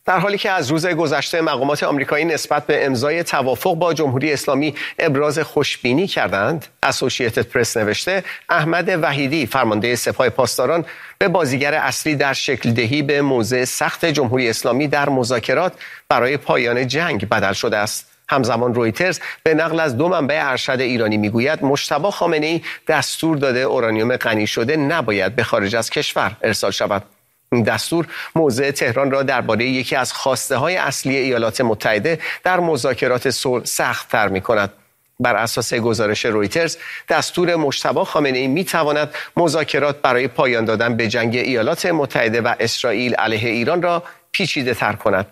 در حالی که از روز گذشته مقامات آمریکایی نسبت به امضای توافق با جمهوری اسلامی ابراز خوشبینی کردند، اسوسییتد پرس نوشته احمد وحیدی فرمانده سپاه پاسداران به بازیگر اصلی در شکل دهی به موضع سخت جمهوری اسلامی در مذاکرات برای پایان جنگ بدل شده است. همزمان رویترز به نقل از دو منبع ارشد ایرانی میگوید مجتبی خامنه‌ای دستور داده اورانیوم غنی شده نباید به خارج از کشور ارسال شود. این دستور موضع تهران را درباره یکی از خواسته‌های اصلی ایالات متحده در مذاکرات صلح سخت‌تر می‌کند. بر اساس گزارش رویترز دستور مجتبی خامنه‌ای می‌تواند مذاکرات برای پایان دادن به جنگ ایالات متحده و اسرائیل علیه ایران را پیچیده‌تر کند.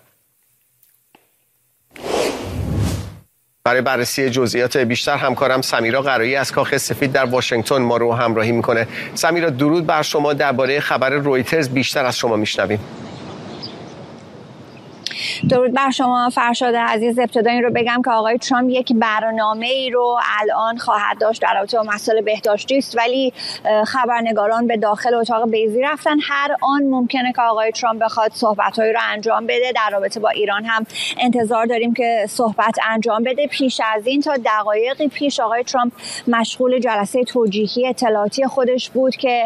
برای بررسی جزئیات بیشتر همکارم سمیرا قرایی از کاخ سفید در واشنگتن ما رو همراهی میکنه. سمیرا درود بر شما. درباره خبر رویترز بیشتر از شما میشنویم. درود بر شما فرشاد عزیز. ابتدا این رو بگم که آقای ترامپ یک برنامه ای رو الان خواهد داشت در رابطه با مسائل بهداشتی است، ولی خبرنگاران به داخل اتاق بیضی رفتن. هر آن ممکنه که آقای ترامپ بخواد صحبت‌هایی رو انجام بده. در رابطه با ایران هم انتظار داریم که صحبت انجام بده. پیش از این تا دقایقی پیش آقای ترامپ مشغول جلسه توجیهی اطلاعاتی خودش بود که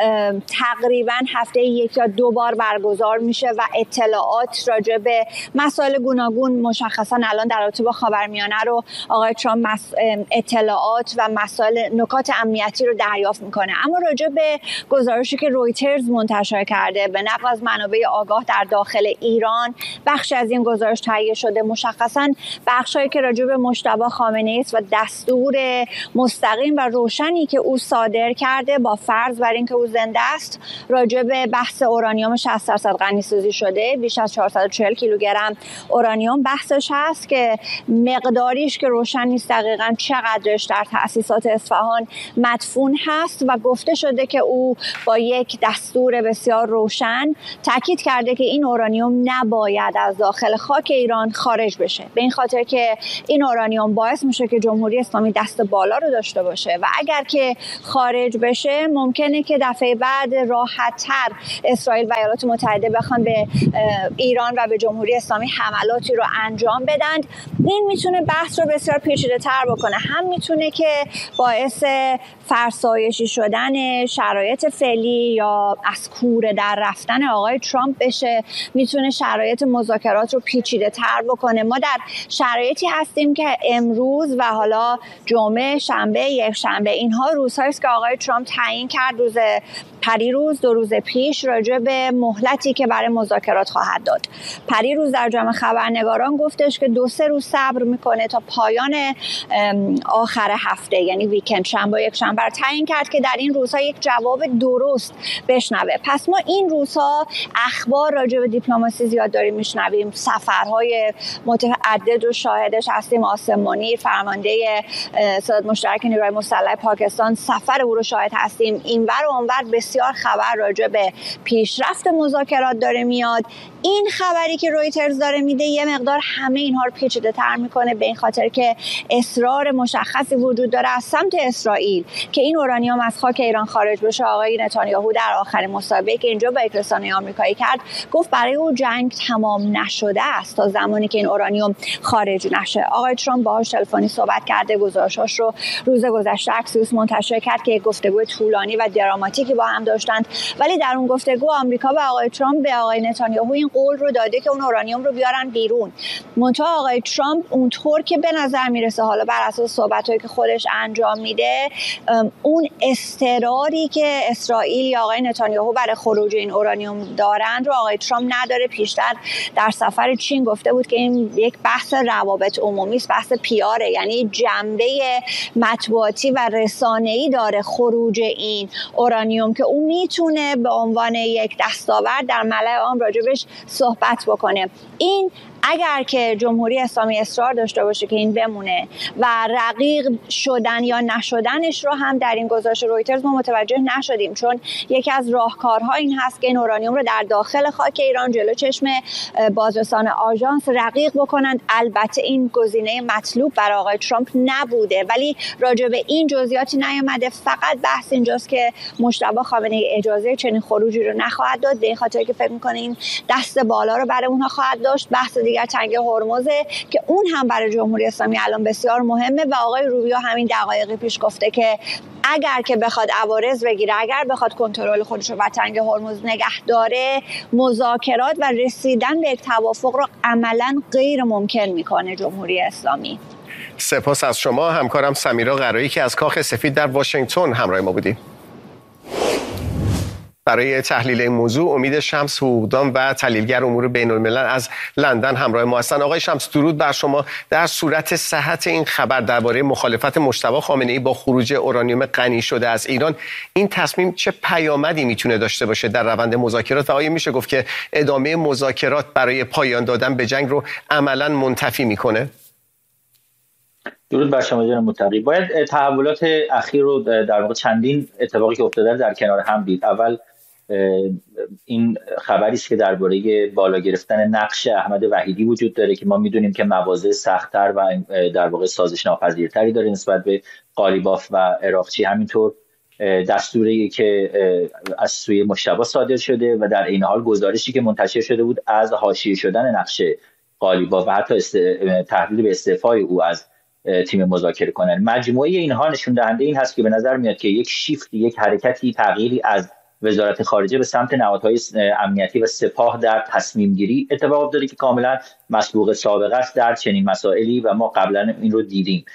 تقریبا هفته یک یا دو بار برگزار میشه و اطلاعات راجع به مسائل گوناگون مشخصا الان در رابطه با خاورمیانه رو آقای ترامپ اطلاعات و مسائل نکات امنیتی رو دریافت میکنه. اما راجع به گزارشی که رویترز منتشر کرده به نقل از منابع آگاه در داخل ایران، بخشی از این گزارش تهیه شده، مشخصا بخشایی که راجع به مجتبی خامنه‌ای است و دستور مستقیم و روشنی که او صادر کرده با فرض بر اینکه او زنده است راجع به بحث اورانیوم 60% غنی‌سازی شده، بیش از 440 کیلوگرم اورانیوم بحثش هست که مقداریش که روشن نیست دقیقاً چقدرش در تأسیسات اصفهان مدفون هست و گفته شده که او با یک دستور بسیار روشن تاکید کرده که این اورانیوم نباید از داخل خاک ایران خارج بشه، به این خاطر که این اورانیوم باعث میشه که جمهوری اسلامی دست بالا رو داشته باشه و اگر که خارج بشه ممکنه که دفعه بعد راحت‌تر اسرائیل و ایالات متحده بخوان به ایران و به جمهوری اسلامی حملاتی رو انجام بدند. این میتونه بحث رو بسیار پیچیده‌تر بکنه، هم میتونه که باعث فرسایشی شدن شرایط فعلی یا از کوره در رفتن آقای ترامپ بشه، میتونه شرایط مذاکرات رو پیچیده‌تر بکنه. ما در شرایطی هستیم که امروز و حالا جمعه، شنبه، یک شنبه، اینها روزهایی است که آقای ترامپ تعیین کرد پریروز 2 روز پیش راجع به مهلتی که برای مذاکرات خواهد داد. پریروز در جمع خبرنگاران گفتش که 2-3 روز صبر میکنه تا پایان آخر هفته، یعنی ویکند، شنبه یک شنبه رو تعیین کرد که در این روزها یک جواب درست بشنوه. پس ما این روزها اخبار راجع به دیپلماسی زیاد داریم میشنویم، سفرهای متعدد رو شاهدش هستیم. آسمانی فرمانده سادات مشترک نیروهای مسلح پاکستان سفر او رو شاهد هستیم. اینور و اونور بسیار خبر راجع به پیشرفت مذاکرات داره میاد. این خبری که رویترز داره میده یه مقدار همه اینها رو پیچیده‌تر میکنه، به این خاطر که اصرار مشخصی وجود داره از سمت اسرائیل که این اورانیوم از خاک ایران خارج بشه. آقای نتانیاهو در آخرین مصاحبه‌ای که اینجا با یک رسانه آمریکایی کرد گفت برای او جنگ تمام نشده است تا زمانی که این اورانیوم خارج نشه. آقای ترامپ باهاش تلفنی صحبت کرده، گزارشاش رو روز گذشته اکسیوس منتشر کرد که یک گفتگو طولانی و دراماتیکی با هم داشتند، ولی در اون گفتگو آمریکا و آقای ترامپ به آقای نتانیاهو این قول رو داده که اون اورانیوم رو بیارن بیرون. منتها آقای ترامپ اونطور که به نظر میرسه حالا بر اساس صحبتایی که خودش انجام میده، اون اضطراری که اسرائیل یا آقای نتانیاهو برای خروج این اورانیوم دارن رو آقای ترامپ نداره. پیشتر در سفر چین گفته بود که این یک بحث روابط عمومی است، بحث پیاره، یعنی جنبه مطبوعاتی و رسانه‌ای داره خروج این اورانیوم که اون میتونه به عنوان یک دستاورد در ملأ عام راجبش صحبت بکنه. این اگر که جمهوری اسلامی اصرار داشته باشه که این بمونه و رقیق شدن یا نشدنش رو هم در این گزارش رویترز ما متوجه نشدیم، چون یکی از راهکارها این هست که این اورانیوم رو در داخل خاک ایران جلو چشم بازرسان آژانس رقیق بکنند. البته این گزینه مطلوب برای آقای ترامپ نبوده، ولی راجع به این جزئیاتی نیامده. فقط بحث اینجاست که مجتبی خامنه‌ای اجازه چنین خروجی رو نخواهد داد، به این خاطر که فکر می‌کنه این دست بالا رو برای اونها خواهد داشت. بحث دیگر تنگه هرمز که اون هم برای جمهوری اسلامی الان بسیار مهمه و آقای روبیو همین دقایق پیش گفته که اگر که بخواد عوارض بگیره، اگر بخواد کنترل خودش رو بر تنگه هرمز نگه داره، مذاکرات و رسیدن به یک توافق رو عملاً غیر ممکن میکنه جمهوری اسلامی. سپاس از شما همکارم سمیرا قرایی که از کاخ سفید در واشنگتن همراه ما بودیم. برای تحلیل این موضوع امید شمس حقوقدان و تحلیلگر امور بین‌الملل از لندن همراه ما هستند. آقای شمس درود بر شما. در صورت صحت این خبر درباره مخالفت مجتبی خامنه‌ای با خروج اورانیوم غنی شده از ایران، این تصمیم چه پیامدی میتونه داشته باشه در روند مذاکرات و آیا میشه گفت که ادامه مذاکرات برای پایان دادن به جنگ رو عملاً منتفی میکنه؟ درود بر شما جناب متقی. باید تحولات اخیر رو در واقع چندین اتفاقی که افتاده در کنار هم دید. اول این خبری است که درباره بالا گرفتن نقش احمد وحیدی وجود داره که ما میدونیم که مواضع سخت‌تر و در واقع سازش ناپذیرتری داره نسبت به قالیباف و عراقچی. همینطور دستوری که از سوی مجتبی صادر شده و در این حال گزارشی که منتشر شده بود از حاشیه شدن نقش قالیباف و حتی تهدید به استعفای او از تیم مذاکره کنن. مجموعه اینها نشون دهنده این هست که به نظر میاد که یک شیفت، یک حرکتی، تغییری از وزارت خارجه به سمت نهادهای امنیتی و سپاه در تصمیم گیری اتفاق افتاده که کاملا مسبوق سابقه است در چنین مسائلی و ما قبلا این رو دیدیم.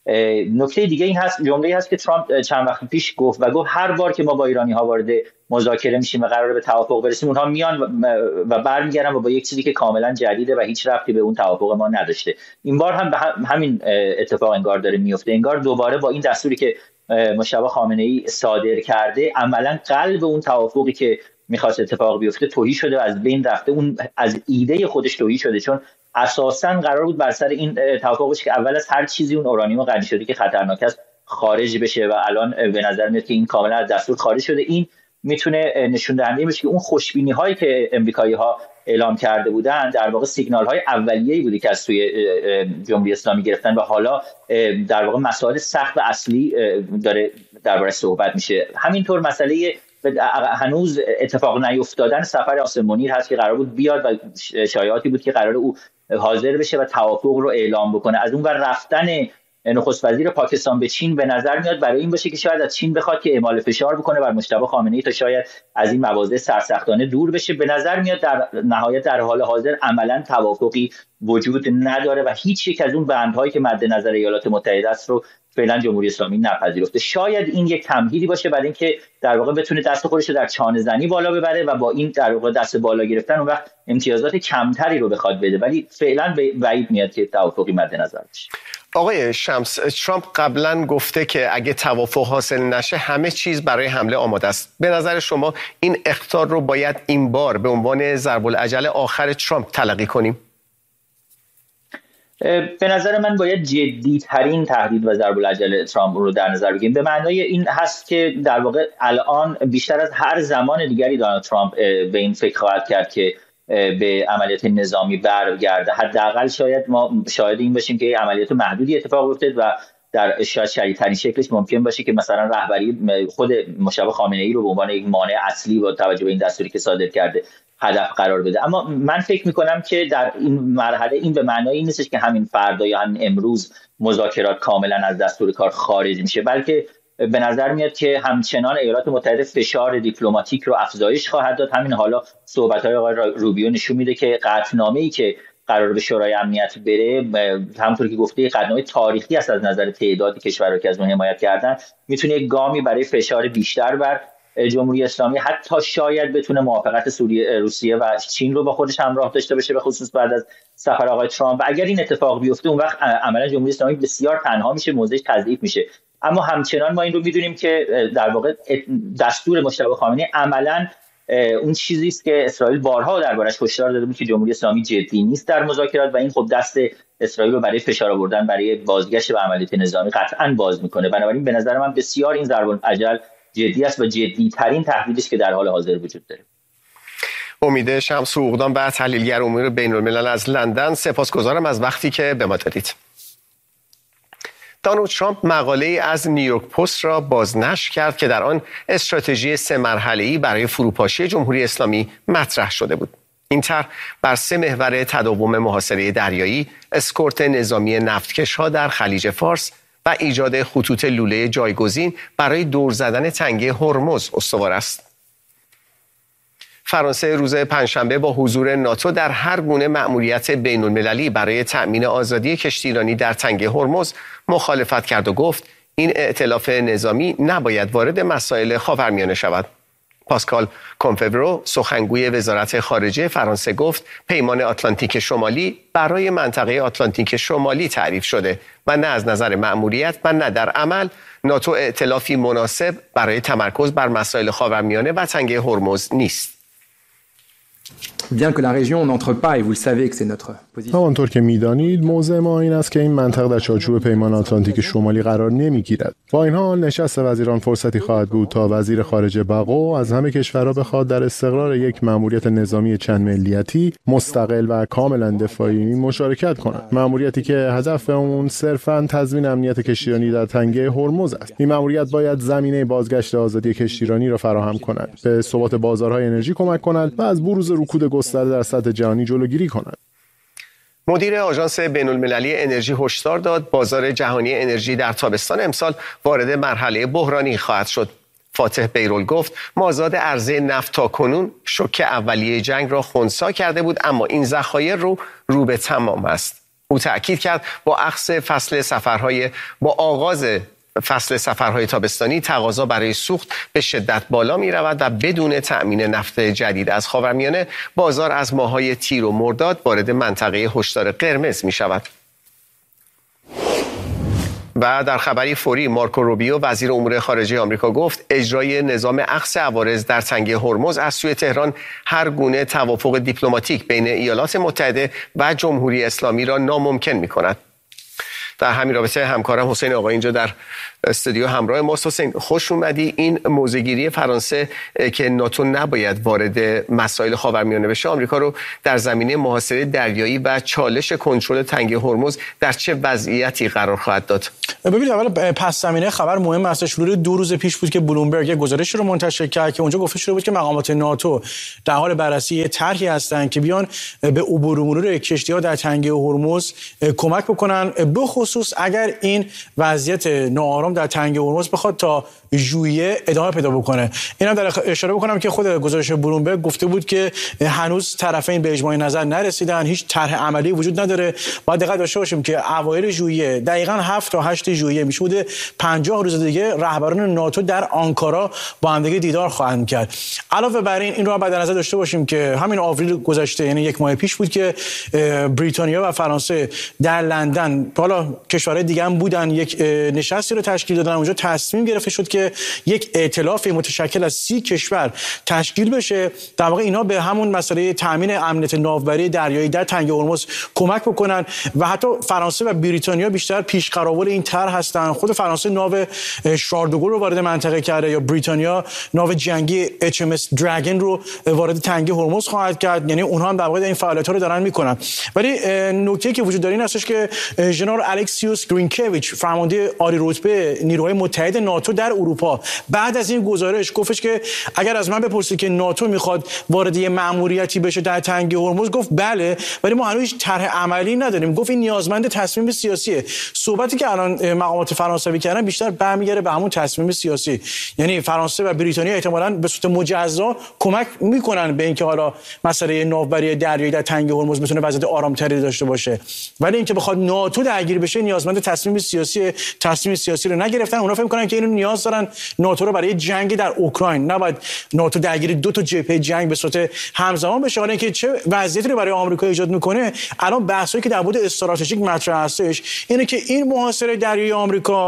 نکته دیگه این هست، جمله‌ای هست که ترامپ چند وقت پیش گفت هر بار که ما با ایرانی‌ها وارد مذاکره میشیم و قراره به توافق برسیم، اونها میان و برمیگردن و با یک چیزی که کاملا جدیده و هیچ ربطی به اون توافق ما نداشته. این بار هم به همین اتفاق انگار داره میفته. انگار دوباره با این دستوری که مجتبی خامنه‌ای صادر کرده عملا قلب اون توافقی که میخواست اتفاق بیفته تهی شده و از بین رفته. اون از ایده خودش تهی شده، چون اساساً قرار بود بر سر این توافق بشه که اول از هر چیزی اون اورانیوم غنی شده که خطرناک است خارج بشه و الان به نظر میاد که این کاملا از دستور خارج شده. این میتونه نشون دهنده باشه که اون خوشبینی هایی که امریکایی‌ها اعلام کرده بودن در واقع سیگنال های اولیه‌ای بوده که از سوی جمهوری اسلامی گرفتن و حالا در واقع مسائل سخت و اصلی داره درباره صحبت میشه. همینطور مسئله هنوز اتفاق نیفتادن سفر عاصم منیر هست که قرار بود بیاد و شایعاتی بود که قرار او حاضر بشه و توافق رو اعلام بکنه. از اون ور رفتن نخست وزیر پاکستان به چین به نظر میاد برای این باشه که شاید از چین بخواد که اعمال فشار بکنه بر مجتبی خامنه‌ای تا شاید از این مواضع سرسختانه دور بشه. به نظر میاد در نهایت در حال حاضر عملاً توافقی وجود نداره و هیچ یک از اون بندهایی که مد نظر ایالات متحده است رو فعلا جمهوری اسلامی نپذیرفته. شاید این یک تمهیدی باشه برای اینکه در واقع بتونه دست خودش رو در چانه زنی بالا ببره و با این در واقع دست بالا گرفتن اون وقت امتیازات کمتری رو بخواد بده، ولی فعلا بعید میاد که توافقی مد نظر بشه. آقای شمس، ترامپ قبلا گفته که اگه توافق حاصل نشه همه چیز برای حمله آماده است. به نظر شما این اخطار رو باید این بار به عنوان ضرب العجل آخر ترامپ تلقی کنیم؟ به نظر من باید جدی‌ترین تهدید و ضرب العجل ترامپ رو در نظر بگیریم. به معنای این هست که در واقع الان بیشتر از هر زمان دیگری دونالد ترامپ به این فکر خواهد کرد که به عملیات نظامی برگرده. حداقل شاید ما شاهد این باشیم که عملیات محدودی اتفاق افتاد و در شاید شدیدترین شکلش ممکن باشه که مثلا رهبری خود مجتبی خامنه‌ای رو به عنوان یک مانع اصلی با توجه به این دستوری که صادر کرده هدف قرار بده. اما من فکر می‌کنم که در این مرحله این به معنای این نیستش که همین فردا یا همین امروز مذاکرات کاملا از دستور کار خارج میشه، بلکه به نظر میاد که همچنان ایالات متحده فشار دیپلماتیک رو افزایش خواهد داد. همین حالا صحبت‌های آقای روبیو نشون میده که قطعنامه‌ای که قرار به شورای امنیت بره، همونطور که گفته قطعنامه تاریخی است از نظر تعداد کشورها که از اون حمایت کردن، میتونه یک گامی برای فشار بیشتر بر جمهوری اسلامی، حتی شاید بتونه موافقت روسیه و چین رو با خودش همراه داشته باشه، به خصوص بعد از سفر آقای ترامپ. و اگر این اتفاق بیفته اون وقت عملا جمهوری اسلامی بسیار تنها میشه، موضعش تضعیف میشه. اما همچنان ما این رو میدونیم که در واقع دستور مجتبی خامنه‌ای عملا اون چیزی است که اسرائیل بارها دربارش هشدار داده بود که جمهوری اسلامی جدی نیست در مذاکرات و این خب دست اسرائیل رو برای فشار آوردن برای بازگشت به عملیات نظامی قطعاً باز میکنه. بنابراین به نظر من بسیار این ضرب الاجل جدی است و جدی‌ترین تهدیدی که در حال حاضر وجود داره. امید شمس حقوقدان و تحلیلگر امور بین‌الملل از لندن، سپاسگزارم از وقتی که به ما دادید. دونالد ترامپ مقاله‌ای از نیویورک پست را بازنشر کرد که در آن استراتژی 3 مرحله‌ای برای فروپاشی جمهوری اسلامی مطرح شده بود. این طرح بر 3 محور تداوم محاصره دریایی، اسکورت نظامی نفتکش‌ها در خلیج فارس و ایجاد خطوط لوله جایگزین برای دور زدن تنگه هرمز استوار است. فرانسه روز پنجشنبه با حضور ناتو در هر گونه مأموریت بین‌المللی برای تأمین آزادی کشتیرانی در تنگه هرمز مخالفت کرد و گفت این ائتلاف نظامی نباید وارد مسائل خاورمیانه شود. پاسکال کنفورو، سخنگوی وزارت خارجه فرانسه، گفت پیمان آتلانتیک شمالی برای منطقه آتلانتیک شمالی تعریف شده و نه از نظر مأموریت و نه در عمل ناتو ائتلافی مناسب برای تمرکز بر مسائل خاورمیانه و تنگه هرمز نیست. همانطور که می‌دانید موضع ما این است که این منطقه در چارچوب پیمان آتلانتیک شمالی قرار نمی‌گیرد. با این حال نشست وزیران فرصتی خواهد بود تا وزیر خارجه بقو از همه کشورها بخواد در استقرار یک مأموریت نظامی چند ملیتی مستقل و کاملا دفاعی مشارکت کند. مأموریتی که هدف اون صرفاً تضمین امنیت کشتیرانی در تنگه هرمز است. این مأموریت باید زمینه بازگشت آزادی کشتیرانی را فراهم کند، به ثبات بازارهای انرژی کمک کند و از بروز رکود گسترده در سطح جهانی جلوگیری کند. مدیر آژانس بین‌المللی انرژی هشدار داد بازار جهانی انرژی در تابستان امسال وارد مرحله بحرانی خواهد شد. فاتح بیرول گفت مازاد عرضه نفت تاکنون شوک اولیه جنگ را خنثی کرده بود، اما این ذخایر رو به تمام است. او تأکید کرد با آغاز فصل سفرهای تابستانی تقاضا برای سوخت به شدت بالا می رود و بدون تأمین نفت جدید از خاورمیانه بازار از ماه‌های تیر و مرداد وارد منطقه هشدار قرمز می شود. و در خبری فوری مارکو روبیو وزیر امور خارجه آمریکا گفت اجرای نظام اخذ عوارض در تنگه هرمز از سوی تهران هر گونه توافق دیپلماتیک بین ایالات متحده و جمهوری اسلامی را ناممکن می کند. در همین رابطه همکارم حسین آقا اینجا در استودیو همراه ماست. حسین، خوش اومدی. این موضع‌گیری فرانسه که ناتو نباید وارد مسائل خاورمیانه بشه آمریکا رو در زمینه محاصره دریایی و چالش کنترل تنگه هرمز در چه وضعیتی قرار خواهد داد؟ ببینید، اول پس زمینه خبر مهم هستش. حدود 2 روز پیش بود که بلومبرگ یک گزارش رو منتشر کرد که اونجا گفته شده بود که مقامات ناتو در حال بررسی طرحی هستند که بیان به عبور و مرور کشتی‌ها در تنگه هرمز کمک بکنن، به خصوص اگر این وضعیت ناآرام در تنگه هرمز بخواد تا ژوئیه ادامه پیدا بکنه. اینم در اشاره بکنم که خود گزارش بلومبرگ گفته بود که هنوز طرفین به اجماع نظر نرسیدن، هیچ طرح عملی وجود نداره. باید دقت داشته باشیم که اوایل ژوئیه، دقیقاً 7 تا 8 ژوئیه میشه بوده 50 روز دیگه رهبران ناتو در آنکارا با هم دیگه دیدار خواهند کرد. علاوه بر این رو باید در نظر داشته باشیم که همین آوریل گذشته، یعنی 1 ماه پیش بود که بریتانیا و فرانسه در لندن، حالا کشورهای دیگه هم بودن، یک نشستی رو تشکیل دادن. اونجا تصمیم گرفته شد که یک ائتلاف متشکل از 30 کشور تشکیل بشه. در واقع اینا به همون مسئله تامین امنیت ناوبری دریایی در تنگه هرمز کمک بکنن و حتی فرانسه و بریتانیا بیشتر پیشقراول این طرح هستن. خود فرانسه ناو شاردوگل رو وارد منطقه کرده، یا بریتانیا ناو جنگی HMS دراگن رو وارد تنگه هرمز خواهد کرد. یعنی اونها هم در واقع این فعالیت‌ها رو دارن میکنن. ولی نکته‌ای که وجود داره این هستش که ژنرال الکسیوس گرینکویچ، فرمانده عالی رتبه نیروهای متحد ناتو در اروپا، بعد از این گزارش گفتش که اگر از من بپرسید که ناتو میخواد وارد یه مأموریتی بشه در تنگه هرمز، گفت بله، ولی ما هنوز طرح عملی نداریم. گفت این نیازمند تصمیم سیاسیه. صحبتی که الان مقامات فرانسوی کردن بیشتر برمیگره به همون تصمیم سیاسی. یعنی فرانسه و بریتانیا احتمالاً به صورت مجزا کمک میکنن به اینکه حالا مسئله ناوبری دریایی در تنگه هرمز بتونه وضعیت آرامتری داشته باشه، ولی اینکه بخواد ناتو درگیر بشه نیازمند تصمیم سیاسی. تصمیم سیاسی رو نگرفتن. اونا فکر می‌کنن که اینو نیاز دارن ناتو رو برای جنگ در اوکراین، نباید ناتو درگیر 2 تا جبهه جنگ به صورت همزمان بشه. حالا اینکه چه وضعیتی رو برای آمریکا ایجاد میکنه، الان بحثایی که در بود استراتژیک مطرح هستش اینه که این محاصره دریایی آمریکا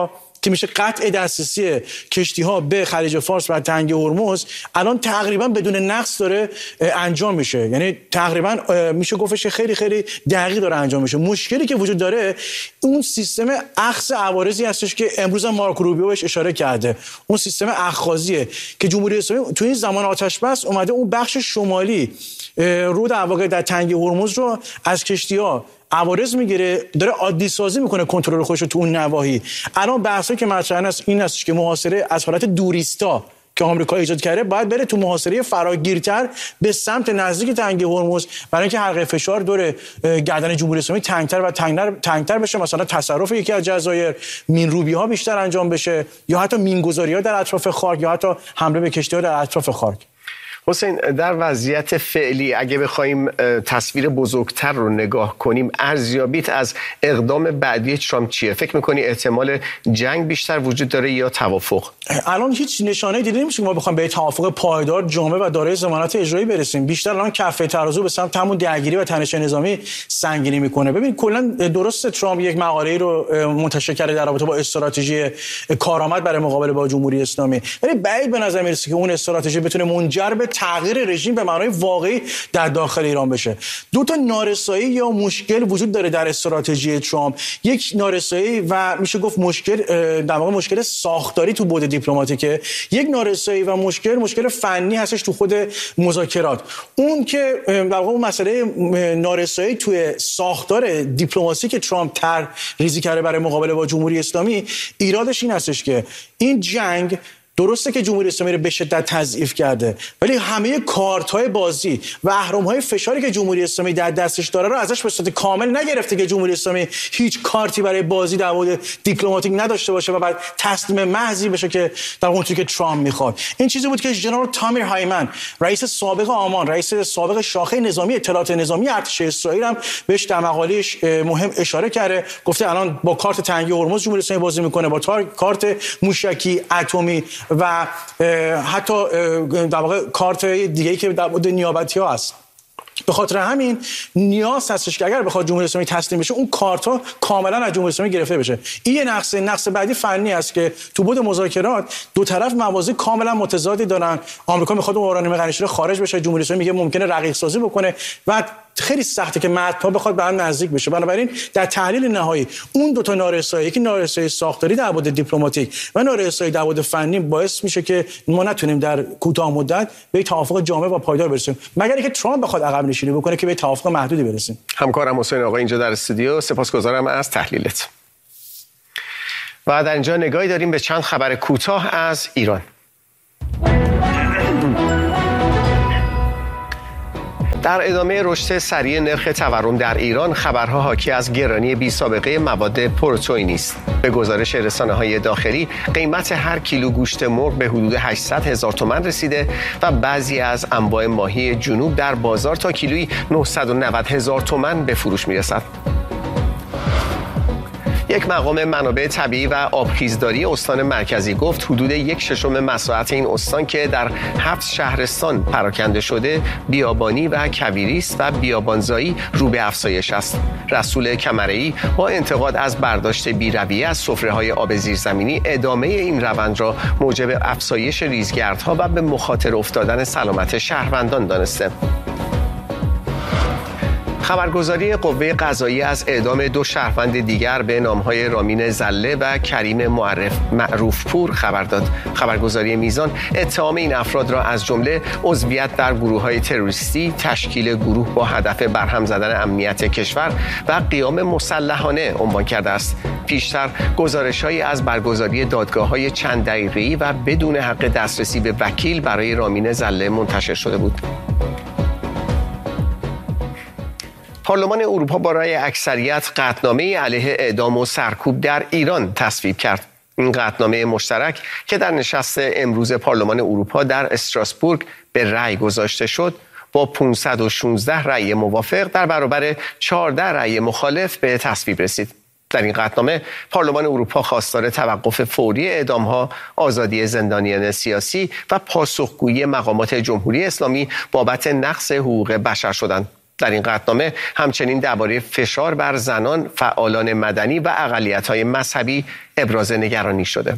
که میشه قطع دسترسی کشتی‌ها به خلیج فارس و تنگه هرمز الان تقریبا بدون نقص داره انجام میشه. یعنی تقریبا میشه گفتش خیلی خیلی دقیق داره انجام میشه. مشکلی که وجود داره اون سیستم اخذ عوارضی هستش که امروز مارکو روبیو بهش اشاره کرده. اون سیستم اخاذیه که جمهوری اسلامی تو این زمان آتش بس اومده اون بخش شمالی رو در واقع در تنگه هرمز رو از کشتی‌ها عوارض میگیره، داره عادی سازی میکنه کنترل خودش رو تو اون نواحی. الان بحثی که مطرح است این است که محاصره از حالت دوریستا که آمریکا ایجاد کرده باید بره تو محاصره فراگیرتر به سمت نزدیک تنگه هرمز، برای اینکه حلقه فشار دور گردن جمهوری اسلامی تنگتر و تنگتر بشه. مثلا تصرف یکی از جزایر، مینروبی‌ها بیشتر انجام بشه، یا حتی مینگذاری‌ها در اطراف خاک، یا حتی حمله به کشتی‌ها در اطراف خاک. حسین، در وضعیت فعلی اگه بخوایم تصویر بزرگتر رو نگاه کنیم، ارزیابیت از اقدام بعدی ترامپ چیه؟ فکر می‌کنی احتمال جنگ بیشتر وجود داره یا توافق؟ الان هیچ نشانه‌ای دیده نمیشه که ما بخوایم به توافق پایدار، جامع و دارای ضمانت اجرایی برسیم. بیشتر الان کفه ترازو به سمت همون درگیری و تنش نظامی سنگینی میکنه. ببین کلا درست ترامپ یک مقاله‌ای رو منتشر کرده در رابطه با استراتژی کارآمد برای مقابله با جمهوری اسلامی، ولی بعید به نظر میرسه که اون استراتژی بتونه منجر به تغییر رژیم به معنای واقعی در داخل ایران بشه. دو تا نارسایی یا مشکل وجود داره در استراتژی ترامپ. یک نارسایی و میشه گفت مشکل در واقع مشکل ساختاری تو بعد دیپلماتیکه، یک نارسایی و مشکل فنی هستش تو خود مذاکرات. اون که در واقع اون مسئله نارسایی توی ساختار دیپلماسی که ترامپ ریزی کرده برای مقابله با جمهوری اسلامی، ایرادش این هستش که این جنگ درسته که جمهوری اسلامی رو به شدت تضعیف کرده، ولی همه کارت‌های بازی و اهرم‌های فشاری که جمهوری اسلامی در دستش داره رو ازش به صورت کامل نگرفته که جمهوری اسلامی هیچ کارتی برای بازی در مورد دیپلماتیک نداشته باشه و بعد تسلیم محضی بشه که در اونطوری که ترامپ میخواد. این چیزی بود که ژنرال تامیر هایمن، رئیس سابق آمان، رئیس سابق شاخه نظامی اطلاعات نظامی ارتش اسرائیل هم بهش در مقاله‌اش مهم اشاره کرده. گفته الان با کارت تنگی هرمز جمهوری اسلامی بازی میکنه، با کارت موشکی اتمی و حتی در واقع کارت دیگه‌ای که در مورد نیابتی‌ها هست. به خاطر همین نیاز هستش که اگر بخواد جمهوری اسلامی تسلیم بشه اون کارت‌ها کاملا از جمهوری اسلامی گرفته بشه. این یه نقص بعدی فنی است که تو بود مذاکرات دو طرف موازی کاملا متضادی دارن. آمریکا میخواد اون اورانیوم غنی‌شده خارج بشه، جمهوری اسلامی میگه ممکنه رقیق سازی بکنه و خیلی سخته که متن‌ها بخواد به هم نزدیک بشه. بنابراین در تحلیل نهایی اون دو تا نارسایی، یکی نارسایی ساختاری در بود دیپلماتیک و نارسایی در بود فنی، باعث میشه که ما نتونیم در کوتاه مدت به توافق جامع و پایدار برسیم، مگر اینکه ترامپ بخواد عقب نشینی بکنه که به توافق محدودی برسیم. همکارم حسین آقا اینجا در استودیو، سپاسگزارم از تحلیلت. و در اینجا نگاهی داریم به چند خبر کوتاه از ایران. در ادامه رشد سریع نرخ تورم در ایران، خبرها حاکی از گرانی بی‌سابقه مواد پروتئینی است. به گزارش رسانه‌های داخلی، قیمت هر کیلو گوشت مرغ به حدود 800,000 تومان رسیده و بعضی از انواع ماهی جنوب در بازار تا کیلویی 990,000 تومان به فروش می‌رسد. یک مقام منابع طبیعی و آبخیزداری استان مرکزی گفت حدود 1/6 مساحت این استان که در 7 شهرستان پراکنده شده بیابانی و کویری است و بیابانزایی رو به افزایش است. رسول کمره‌ای با انتقاد از برداشت بی‌رویه از سفره‌های آب زیرزمینی ادامه این روند را موجب افزایش ریزگردها و به مخاطره افتادن سلامت شهروندان دانسته. خبرگزاری قوه قضاییه از اعدام 2 شهروند دیگر به نام‌های رامین زله و کریم معروف پور خبر داد. خبرگزاری میزان اتهام این افراد را از جمله عضویت در گروه‌های تروریستی، تشکیل گروه با هدف برهم زدن امنیت کشور و قیام مسلحانه عنوان کرده است. پیشتر گزارش‌هایی از برگزاری دادگاه‌های چند دقیقه‌ای و بدون حق دسترسی به وکیل برای رامین زله منتشر شده بود. پارلمان اروپا برای اکثریت قطعنامه علیه اعدام و سرکوب در ایران تصویب کرد. این قطعنامه مشترک که در نشست امروز پارلمان اروپا در استراسبورگ به رأی گذاشته شد، با 516 رأی موافق در برابر 14 رأی مخالف به تصویب رسید. در این قطعنامه پارلمان اروپا خواستار توقف فوری اعدام‌ها، آزادی زندانیان سیاسی و پاسخگویی مقامات جمهوری اسلامی بابت نقض حقوق بشر شدند. در این قطعنامه همچنین درباره فشار بر زنان، فعالان مدنی و اقلیت‌های مذهبی ابراز نگرانی شده.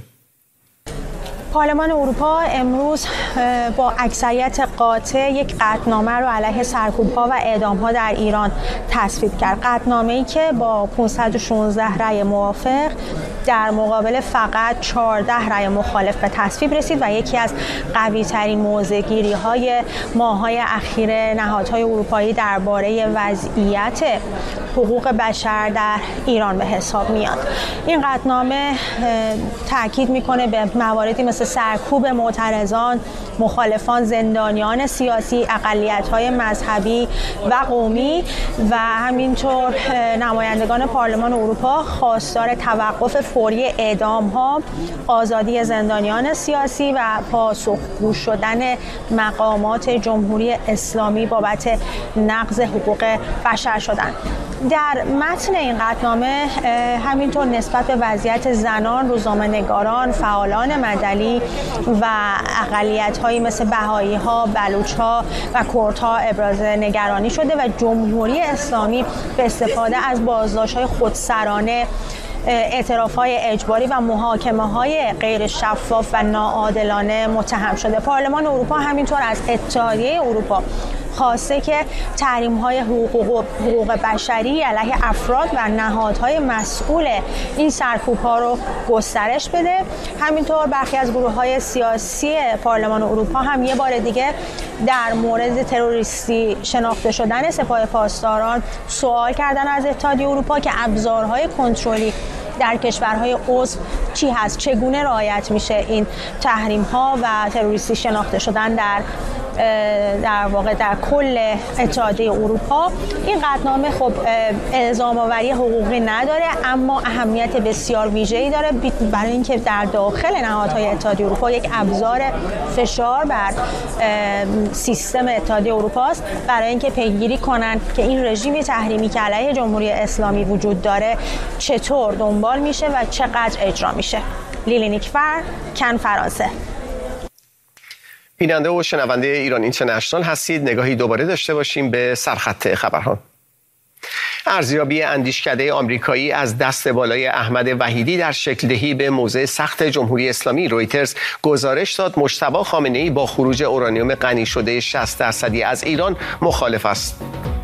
پارلمان اروپا امروز با اکثریت قاطع یک قطعنامه رو علیه سرکوب‌ها و اعدام‌ها در ایران تصویب کرد. قطعنامه‌ای که با 516 رأی موافق در مقابل فقط 14 رأی مخالف به تصویب رسید و یکی از قوی‌ترین موضع‌گیری‌های ماه‌های اخیر نهادهای اروپایی درباره وضعیت حقوق بشر در ایران به حساب میاد. این قطعنامه تاکید میکنه به مواردی مثل سرکوب معترضان، مخالفان، زندانیان سیاسی، اقلیت‌های مذهبی و قومی و همینطور نمایندگان پارلمان اروپا خواستار توقف فوری اعدام‌ها، آزادی زندانیان سیاسی و پاسخگو شدن مقامات جمهوری اسلامی بابت نقض حقوق بشر شدند. در متن این قطعنامه همینطور نسبت به وضعیت زنان، روزنامه‌نگاران، فعالان مدنی و اقلیت‌هایی مثل بهائی‌ها، بلوچ‌ها و کردها ابراز نگرانی شده و جمهوری اسلامی به استفاده از بازداشت‌های خودسرانه، اعتراف‌های اجباری و محاکمه‌های غیر شفاف و ناعادلانه متهم شده. پارلمان اروپا همینطور از اتحادیه اروپا خواسته که تحریم‌های حقوق بشری علیه افراد و نهادهای مسئول این سرکوب‌ها رو گسترش بده. همینطور برخی از گروه‌های سیاسی پارلمان اروپا هم یه بار دیگه در مورد تروریستی شناخته شدن سپاه پاسداران سوال کردن از اتحادیه اروپا که ابزارهای کنترلی در کشورهای عضو چی هست، چگونه رعایت میشه این تحریم‌ها و تروریستی شناخته شدن در واقع در کل اتحادیه اروپا. این قطعنامه خب الزام آوری حقوقی نداره اما اهمیت بسیار ویژه‌ای داره برای اینکه در داخل نهادهای اتحادیه اروپا یک ابزار فشار بر سیستم اتحادیه اروپا است برای اینکه پیگیری کنن که این رژیم تحریمی که علیه جمهوری اسلامی وجود داره چطور دنبال میشه و چقدر اجرا میشه. لیلی نیکفر، کن، فرانسه. بیننده و شنونده ایران اینترنشنال هستید. نگاهی دوباره داشته باشیم به سرخط خبرها. ارزیابی اندیشکده آمریکایی از دست بالای احمد وحیدی در شکل‌دهی به موضع سخت جمهوری اسلامی رویترز گزارش داد مجتبی خامنه‌ای با خروج اورانیوم غنی شده 60% از ایران مخالف است.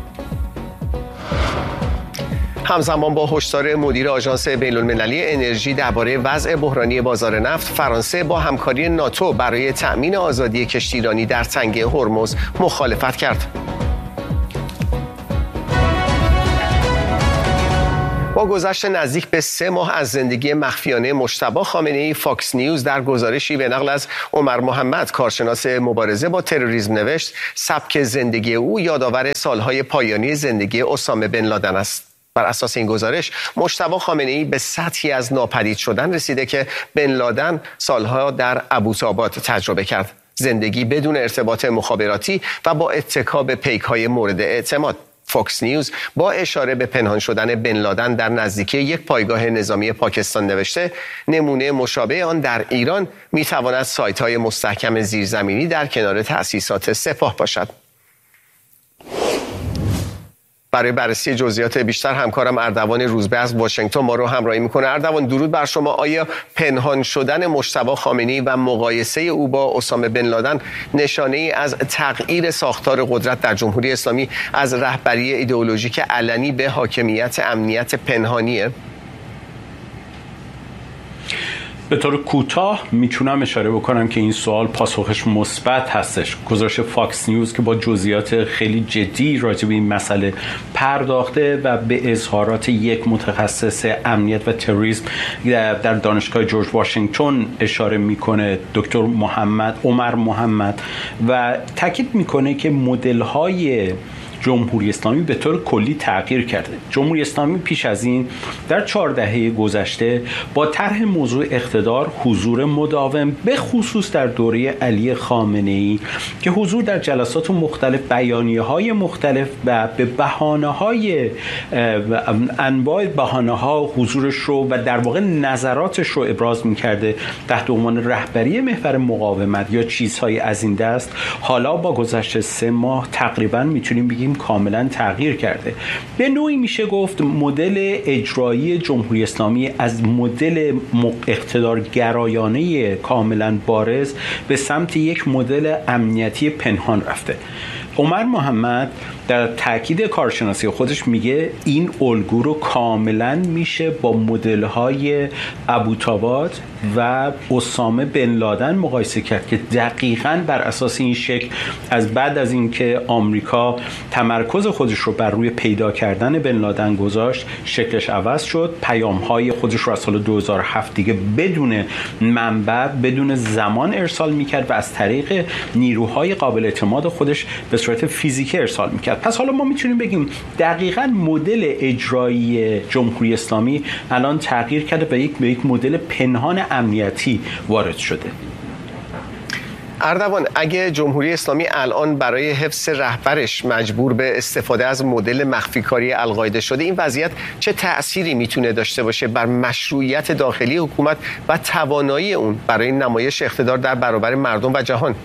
همزمان با هشدار مدیر آژانس بین‌المللی انرژی درباره وضع بحرانی بازار نفت، فرانسه با همکاری ناتو برای تأمین آزادی کشتیرانی در تنگه هرمز مخالفت کرد. با گذشت نزدیک به 3 ماه از زندگی مخفیانه مجتبی خامنه‌ای، فاکس نیوز در گزارشی به نقل از عمر محمد، کارشناس مبارزه با تروریسم نوشت سبک زندگی او یادآور سالهای پایانی زندگی اسامه بن لادن است. بر اساس این گزارش مجتبی خامنه‌ای به سطحی از ناپدید شدن رسیده که بن لادن سالها در ابوطاباد تجربه کرد. زندگی بدون ارتباط مخابراتی و با اتکا به پیک‌های مورد اعتماد. فاکس نیوز با اشاره به پنهان شدن بن لادن در نزدیکی یک پایگاه نظامی پاکستان نوشته نمونه مشابه آن در ایران میتواند سایت‌های مستحکم زیرزمینی در کنار تأسیسات سپاه باشد. برای بررسی جزئیات بیشتر همکارم اردوان روزبه از واشنگتن ما رو همراهی میکنه. اردوان، درود بر شما. آیا پنهان شدن مجتبی خامنه‌ای و مقایسه او با اسامه بن لادن نشانه ای از تغییر ساختار قدرت در جمهوری اسلامی از رهبری ایدئولوژیک علنی به حاکمیت امنیت پنهانیه؟ به طور کوتاه میتونم اشاره بکنم که این سوال پاسخش مثبت هستش. گزارش فاکس نیوز که با جزئیات خیلی جدی راجع به این مسئله پرداخته و به اظهارات یک متخصص امنیت و تروریسم در دانشگاه جورج واشنگتن اشاره میکنه، دکتر عمر محمد، و تاکید میکنه که مدل‌های جمهوری اسلامی به طور کلی تغییر کرده. جمهوری اسلامی پیش از این در 4 دهه گذشته با طرح موضوع اقتدار، حضور مداوم به خصوص در دوره علی خامنه‌ای که حضور در جلسات مختلف، بیانیه‌های مختلف و به بهانه‌های انواع بهانه‌ها حضورش رو و در واقع نظراتش رو ابراز می‌کرده تحت عنوان رهبری محور مقاومت یا چیزهای از این دست. حالا با گذشت 3 ماه تقریبا میتونیم بگیم رژیم کاملا تغییر کرده. به نوعی میشه گفت مدل اجرایی جمهوری اسلامی از مدل اقتدارگرایانه کاملا بارز به سمت یک مدل امنیتی پنهان رفته. عمر محمد در تاکید کارشناسی خودش میگه این الگو رو کاملا میشه با مدل‌های ابوطالب و اسامه بن لادن مقایسه کرد که دقیقاً بر اساس این شکل از بعد از اینکه آمریکا تمرکز خودش رو بر روی پیدا کردن بن لادن گذاشت، شکلش عوض شد. پیام‌های خودش رو از سال 2007 دیگه بدون منبع، بدون زمان ارسال میکرد و از طریق نیروهای قابل اعتماد خودش به صورت فیزیکی ارسال میکرد. پس حالا ما میتونیم بگیم دقیقاً مدل اجرایی جمهوری اسلامی الان تغییر کرده و به یک مدل پنهان امنیتی وارد شده. اردوان، اگه جمهوری اسلامی الان برای حفظ رهبرش مجبور به استفاده از مدل مخفیکاری القاعده شده، این وضعیت چه تأثیری میتونه داشته باشه بر مشروعیت داخلی حکومت و توانایی اون برای نمایش اقتدار در برابر مردم و جهان؟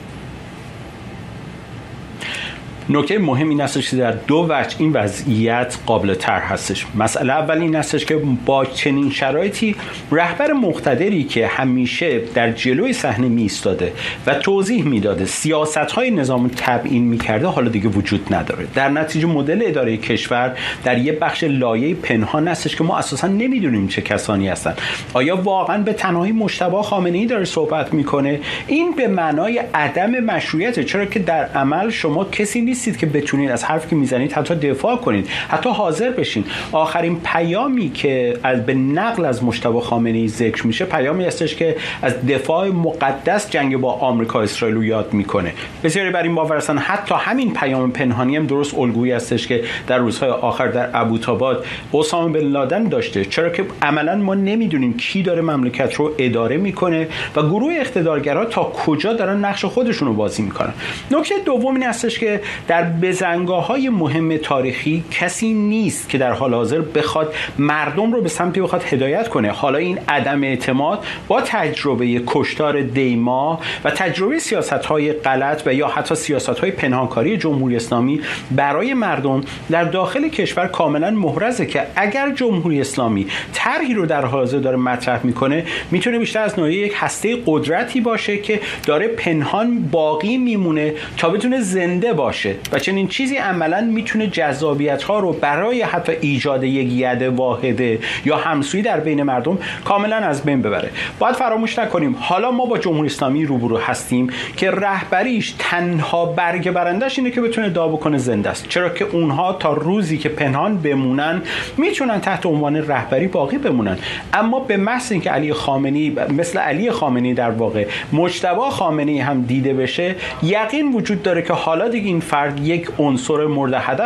نکته مهم این هستش که در دو وجه این وضعیت قابل طرح هستش. مسئله اول این هستش که با چنین شرایطی رهبر مقتدری که همیشه در جلوی صحنه میایستاده و توضیح میداده، سیاست‌های نظام تبیین میکرده، حالا دیگه وجود نداره. در نتیجه مدل اداره کشور در یه بخش لایه پنهان هستش که ما اساسا نمیدونیم چه کسانی هستن. آیا واقعا به تنهایی مجتبی خامنه‌ای داره صحبت میکنه؟ این به معنای عدم مشروعیت، چرا که در عمل شما کسی نیستید که بتونید از حرفی که میزنید حتی دفاع کنید، حتی حاضر بشین. آخرین پیامی که به نقل از مجتبی خامنه‌ای ذکر میشه پیامی هستش که از دفاع مقدس جنگ با آمریکا اسرائیل رو یاد میکنه. بسیاری بر این باور هستن حتی همین پیام پنهانی هم درست الگویی هستش که در روزهای آخر در ابوطالب اسامه بن لادن داشته، چرا که عملا ما نمیدونیم کی داره مملکت رو اداره میکنه و گروه اقتدارگرا تا کجا دارن نقش خودشون رو بازی میکنن. نکته دوم این هستش که در بزنگاه‌های مهم تاریخی کسی نیست که در حال حاضر بخواد مردم رو به سمتی بخواد هدایت کنه. حالا این عدم اعتماد با تجربه کشتار دیما و تجربه سیاست‌های غلط و یا حتی سیاست‌های پنهانکاری جمهوری اسلامی برای مردم در داخل کشور کاملا محرزه که اگر جمهوری اسلامی طرحی رو در حال حاضر داره مطرح میکنه، میتونه بیشتر از نوعی یک هسته قدرتی باشه که داره پنهان باقی میمونه تا بتونه زنده باشه و چنین چیزی عملاً میتونه جذابیت‌ها رو برای حتی ایجاد یک ید واحده یا همسویی در بین مردم کاملاً از بین ببره. باید فراموش نکنیم حالا ما با جمهوری اسلامی روبرو هستیم که رهبریش تنها برگ برندش اینه که بتونه دعا بکنه زنده است، چرا که اونها تا روزی که پنهان بمونن میتونن تحت عنوان رهبری باقی بمونن. اما به محض اینکه علی خامنه‌ای مثل علی خامنه‌ای در واقع مجتبی خامنه‌ای هم دیده بشه، یقین وجود داره که حالا دیگه این فرد یک عنصر مورد هدف